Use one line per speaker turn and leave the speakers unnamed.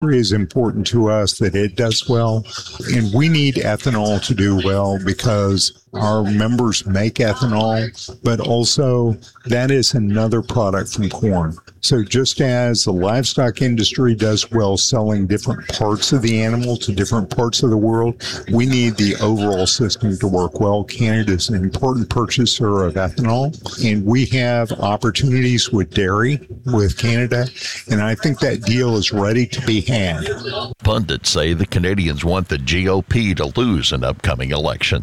is important to us, that it does well. And we need ethanol to do well because our members make ethanol, but also that is another product from corn. So just as the livestock industry does well selling different parts of the animal to different parts of the world, we need the overall system to work well. Canada is an important purchaser of ethanol, and we have opportunities with dairy with Canada, and I think that deal is ready to be had.
Pundits say the Canadians want the GOP to lose an upcoming election.